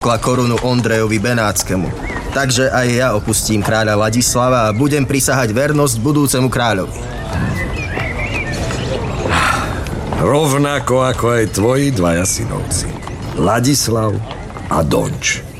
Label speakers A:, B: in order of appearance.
A: korunu Ondrejovi Benátskému. Takže aj ja opustím kráľa Ladislava a budem prisahať vernosť budúcemu kráľovi.
B: Rovnako ako aj tvoji dvaja synovci, Ladislav a Donč.